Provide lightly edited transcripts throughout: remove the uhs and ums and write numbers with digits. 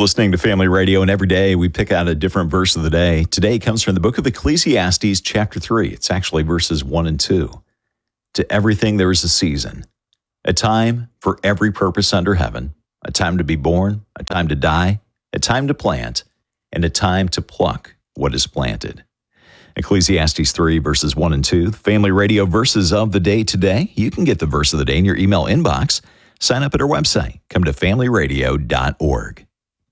listening to Family Radio, and every day we pick out a different verse of the day. Today comes from the book of Ecclesiastes, chapter 3. It's actually verses 1 and 2. To everything there is a season, a time for every purpose under heaven, a time to be born, a time to die, a time to plant, and a time to pluck what is planted. Ecclesiastes 3, verses 1 and 2, the Family Radio verses of the day today. You can get the verse of the day in your email inbox. Sign up at our website. Come to familyradio.org.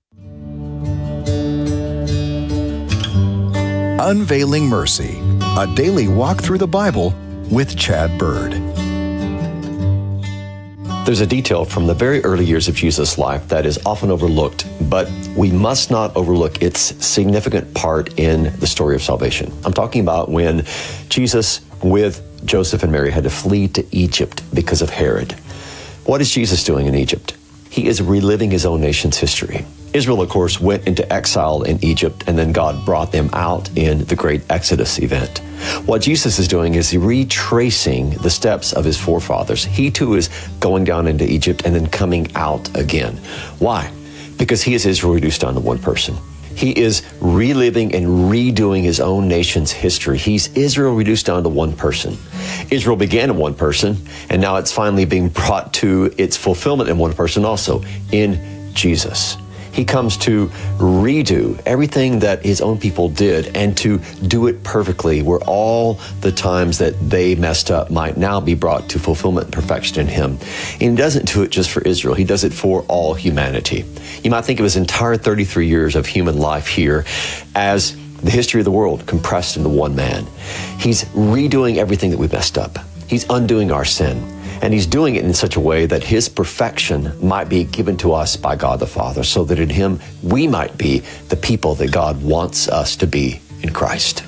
Unveiling Mercy, a daily walk through the Bible with Chad Bird. There's a detail from the very early years of Jesus' life that is often overlooked, but we must not overlook its significant part in the story of salvation. I'm talking about when Jesus, with Joseph and Mary, had to flee to Egypt because of Herod. What is Jesus doing in Egypt? He is reliving his own nation's history. Israel, of course, went into exile in Egypt, and then God brought them out in the great Exodus event. What Jesus is doing is retracing the steps of his forefathers. He too is going down into Egypt and then coming out again. Why? Because he is Israel reduced down to one person. He is reliving and redoing his own nation's history. He's Israel reduced down to one person. Israel began in one person, and now it's finally being brought to its fulfillment in one person also, in Jesus. He comes to redo everything that his own people did and to do it perfectly, where all the times that they messed up might now be brought to fulfillment and perfection in him. And he doesn't do it just for Israel. He does it for all humanity. You might think of his entire 33 years of human life here as the history of the world compressed into one man. He's redoing everything that we messed up. He's undoing our sin. And he's doing it in such a way that his perfection might be given to us by God the Father, so that in him we might be the people that God wants us to be in Christ.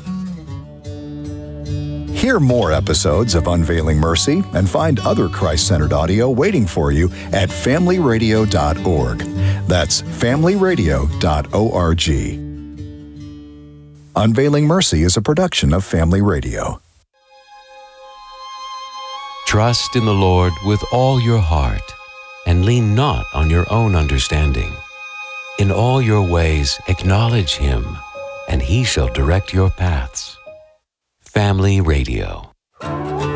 Hear more episodes of Unveiling Mercy and find other Christ-centered audio waiting for you at familyradio.org. That's familyradio.org. Unveiling Mercy is a production of Family Radio. Trust in the Lord with all your heart, and lean not on your own understanding. In all your ways acknowledge him, and he shall direct your paths. Family Radio.